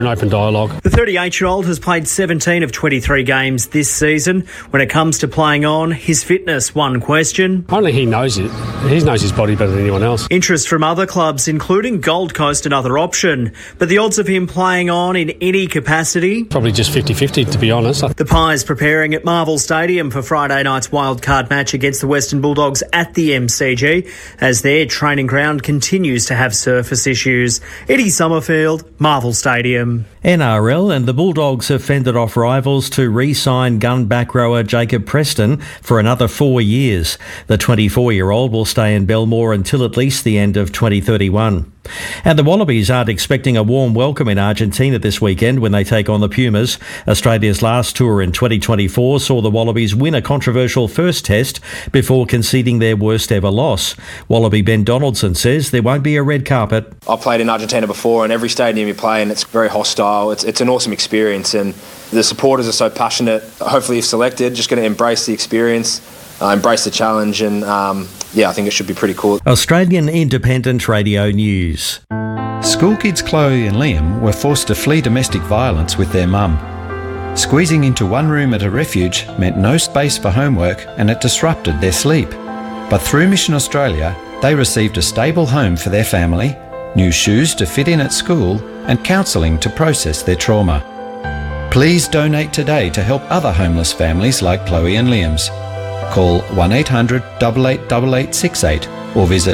An open dialogue. The 38-year-old has played 17 of 23 games this season. When it comes to playing on, his fitness, one question. Only he knows it. He knows his body better than anyone else. Interest from other clubs, including Gold Coast, another option. But the odds of him playing on in any capacity? Probably just 50-50, to be honest. The Pies preparing at Marvel Stadium for Friday night's wildcard match against the Western Bulldogs at the MCG, as their training ground continues to have surface issues. Eddie Summerfield, Marvel Stadium. NRL and the Bulldogs have fended off rivals to re-sign gun back rower Jacob Preston for another 4 years. The 24-year-old will stay in Belmore until at least the end of 2031. And the Wallabies aren't expecting a warm welcome in Argentina this weekend when they take on the Pumas. Australia's last tour in 2024 saw the Wallabies win a controversial first test before conceding their worst ever loss. Wallaby Ben Donaldson says there won't be a red carpet. I've played in Argentina before, and every stadium you play in, it's very hostile. It's an awesome experience, and the supporters are so passionate. Hopefully if selected, just going to embrace the experience, embrace the challenge, and I think it should be pretty cool. Australian Independent Radio News. School kids Chloe and Liam were forced to flee domestic violence with their mum. Squeezing into one room at a refuge meant no space for homework, and it disrupted their sleep. But through Mission Australia, they received a stable home for their family, new shoes to fit in at school, and counselling to process their trauma. Please donate today to help other homeless families like Chloe and Liam's. Call 1800 888868 or visit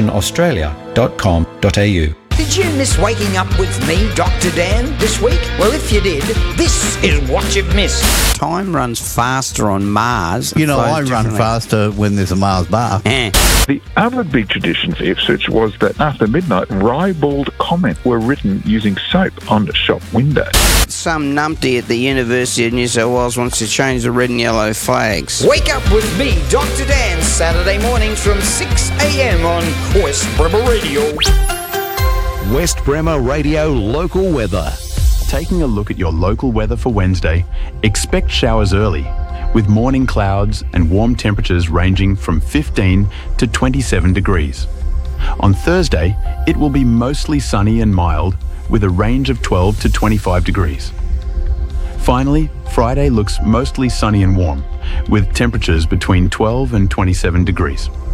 missionaustralia.com.au. Did you miss waking up with me, Dr. Dan, this week? Well, if you did, this is what you've missed. Time runs faster on Mars. You know, I run faster when there's a Mars bar. The other big tradition for Ipswich was that after midnight, ribald comment were written using soap on the shop window. Some numpty at the University of New South Wales wants to change the red and yellow flags. Wake up with me, Dr. Dan, Saturday mornings from 6 a.m. on West Bremer Radio. West Bremer Radio local weather. Taking a look at your local weather for Wednesday, expect showers early, with morning clouds and warm temperatures ranging from 15 to 27 degrees. On Thursday, it will be mostly sunny and mild, with a range of 12 to 25 degrees. Finally, Friday looks mostly sunny and warm, with temperatures between 12 and 27 degrees.